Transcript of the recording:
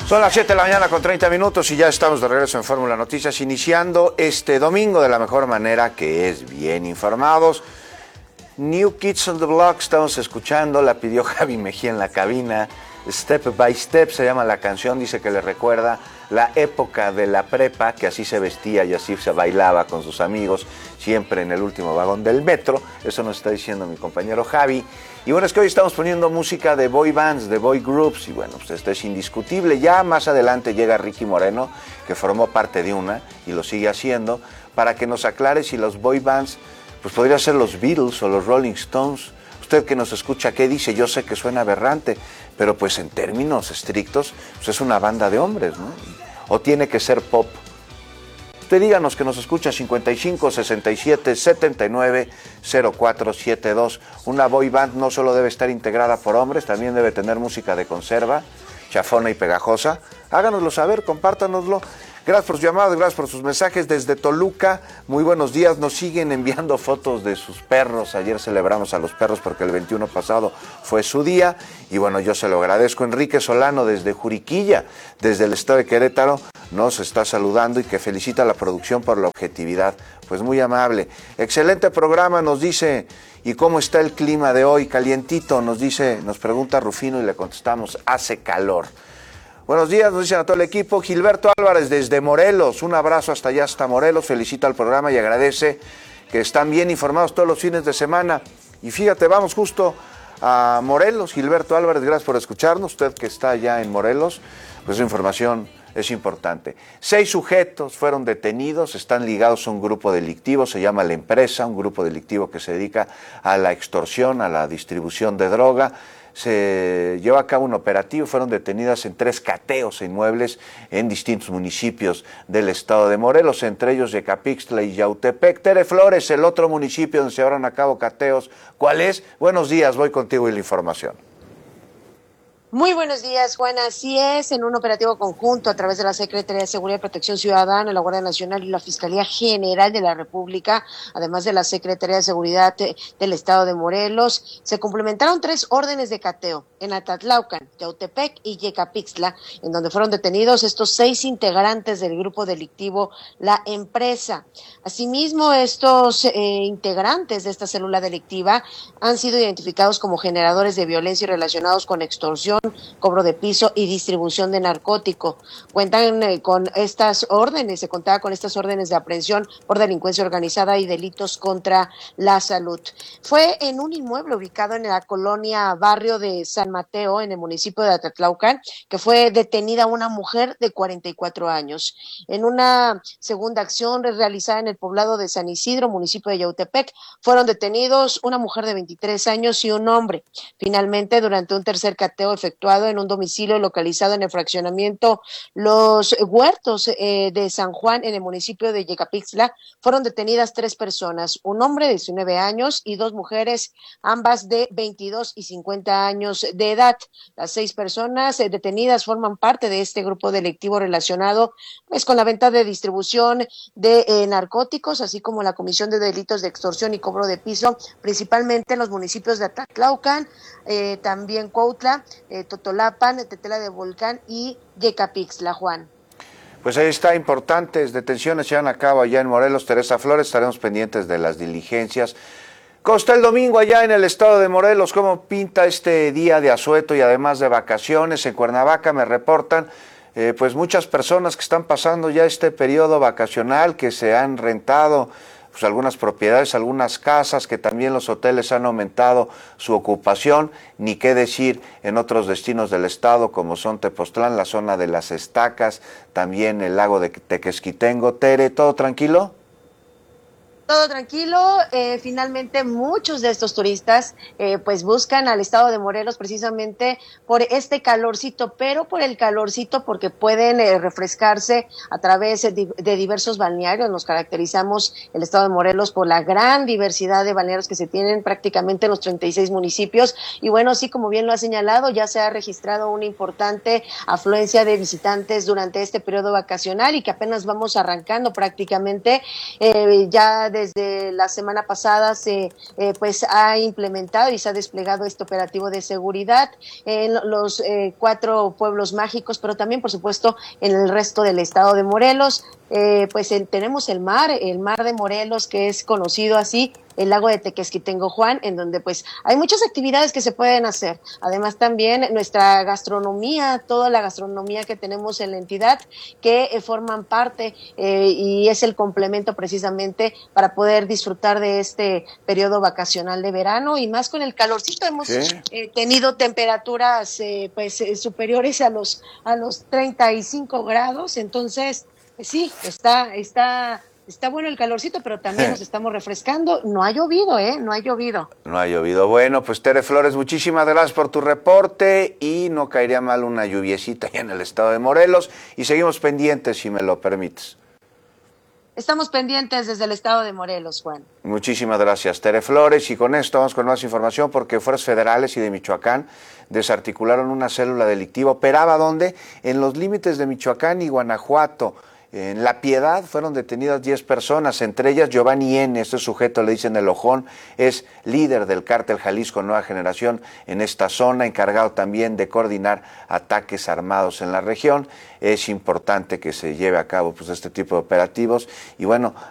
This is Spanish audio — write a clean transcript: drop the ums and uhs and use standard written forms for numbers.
Son las 7 de la mañana con 30 minutos y ya estamos de regreso en Fórmula Noticias, iniciando este domingo de la mejor manera, que es bien informados. New Kids on the Block estamos escuchando, la pidió Javi Mejía en la cabina. Step by Step se llama la canción, dice que le recuerda la época de la prepa, que así se vestía y así se bailaba con sus amigos, siempre en el último vagón del metro. Eso nos está diciendo mi compañero Javi. Y bueno, es que hoy estamos poniendo música de boy bands, de boy groups, y bueno, pues esto es indiscutible. Ya más adelante llega Ricky Moreno, que formó parte de una y lo sigue haciendo, para que nos aclare si los boy bands, pues podría ser los Beatles o los Rolling Stones. Usted que nos escucha, ¿qué dice? Yo sé que suena aberrante, pero pues en términos estrictos, pues es una banda de hombres, ¿no? O tiene que ser pop. Usted díganos, que nos escucha, 55 67 79 0472. Una boy band no solo debe estar integrada por hombres, también debe tener música de conserva, chafona y pegajosa. Háganoslo saber, compártanoslo. Gracias por sus llamadas, gracias por sus mensajes desde Toluca. Muy buenos días, nos siguen enviando fotos de sus perros. Ayer celebramos a los perros porque el 21 pasado fue su día. Y bueno, yo se lo agradezco. Enrique Solano desde Juriquilla, desde el estado de Querétaro, nos está saludando y que felicita a la producción por la objetividad. Pues muy amable. Excelente programa, nos dice. ¿Y cómo está el clima de hoy? Calientito, nos dice, nos pregunta Rufino y le contestamos, hace calor. Buenos días, nos dicen a todo el equipo. Gilberto Álvarez desde Morelos, un abrazo hasta allá, hasta Morelos, felicita al programa y agradece que están bien informados todos los fines de semana. Y fíjate, vamos justo a Morelos. Gilberto Álvarez, gracias por escucharnos, usted que está allá en Morelos, pues su información es importante. 6 sujetos fueron detenidos, están ligados a un grupo delictivo, se llama La Empresa, un grupo delictivo que se dedica a la extorsión, a la distribución de droga. Se llevó a cabo un operativo, fueron detenidas en 3 cateos e inmuebles en distintos municipios del estado de Morelos, entre ellos Yecapixtla y Yautepec. Tere Flores, el otro municipio donde se llevaron a cabo cateos, ¿cuál es? Buenos días, voy contigo y la información. Muy buenos días, Juan. Así es, en un operativo conjunto a través de la Secretaría de Seguridad y Protección Ciudadana, la Guardia Nacional y la Fiscalía General de la República, además de la Secretaría de Seguridad del Estado de Morelos, se complementaron 3 órdenes de cateo en Atatlaucan, Yautepec y Yecapixtla, en donde fueron detenidos estos 6 integrantes del grupo delictivo La Empresa. Asimismo, estos integrantes de esta célula delictiva han sido identificados como generadores de violencia y relacionados con extorsión, cobro de piso y distribución de narcótico. Cuentan con estas órdenes, se contaba con estas órdenes de aprehensión por delincuencia organizada y delitos contra la salud. Fue en un inmueble ubicado en la colonia Barrio de San Mateo, en el municipio de Atatlaucan, que fue detenida una mujer de 44 años. En una segunda acción realizada en el poblado de San Isidro, municipio de Yautepec, fueron detenidos una mujer de 23 años y un hombre. Finalmente, durante un tercer cateo efectuado en un domicilio localizado en el fraccionamiento Los Huertos de San Juan, en el municipio de Yecapixtla, fueron detenidas 3 personas, un hombre de 19 años y 2 mujeres, ambas de 22 y 50 años de edad. Las 6 personas detenidas forman parte de este grupo delictivo relacionado pues con la venta de distribución de narcóticos, así como la comisión de delitos de extorsión y cobro de piso, principalmente en los municipios de Atatlaucan, también Cuautla, Totolapan, Tetela de Volcán y Yecapixtla, Juan. Pues ahí está, importantes detenciones se llevan a cabo allá en Morelos. Teresa Flores, estaremos pendientes de las diligencias. ¿Cómo está el domingo allá en el estado de Morelos? ¿Cómo pinta este día de asueto y además de vacaciones? En Cuernavaca me reportan pues muchas personas que están pasando ya este periodo vacacional, que se han rentado pues algunas propiedades, algunas casas, que también los hoteles han aumentado su ocupación, ni qué decir en otros destinos del estado como son Tepoztlán, la zona de las Estacas, también el lago de Tequesquitengo. Tere, ¿todo tranquilo? Todo tranquilo, finalmente muchos de estos turistas pues buscan al estado de Morelos precisamente por este calorcito, pero por el calorcito porque pueden refrescarse a través de diversos balnearios. Nos caracterizamos el estado de Morelos por la gran diversidad de balnearios que se tienen prácticamente en los 36 municipios y bueno, sí, como bien lo ha señalado, ya se ha registrado una importante afluencia de visitantes durante este periodo vacacional y que apenas vamos arrancando prácticamente ya desde la semana pasada se pues ha implementado y se ha desplegado este operativo de seguridad en los 4 pueblos mágicos, pero también, por supuesto, en el resto del estado de Morelos. Pues tenemos el mar de Morelos, que es conocido así, el lago de Tequesquitengo, Juan, en donde pues hay muchas actividades que se pueden hacer. Además también nuestra gastronomía, toda la gastronomía que tenemos en la entidad, que forman parte y es el complemento precisamente para poder disfrutar de este periodo vacacional de verano, y más con el calorcito. Hemos tenido temperaturas superiores a los 35 grados, entonces sí, está bueno el calorcito, pero también nos estamos refrescando. No ha llovido, no ha llovido. No ha llovido. Bueno, pues Tere Flores, muchísimas gracias por tu reporte, y no caería mal una lluviecita allá en el estado de Morelos, y seguimos pendientes, si me lo permites. Estamos pendientes desde el estado de Morelos, Juan. Muchísimas gracias, Tere Flores, y con esto vamos con más información, porque fuerzas federales y de Michoacán desarticularon una célula delictiva. ¿Operaba dónde? En los límites de Michoacán y Guanajuato. En La Piedad fueron detenidas 10 personas, entre ellas Giovanni N., este sujeto le dicen el Ojón, es líder del cártel Jalisco Nueva Generación en esta zona, encargado también de coordinar ataques armados en la región. Es importante que se lleve a cabo pues este tipo de operativos, y bueno,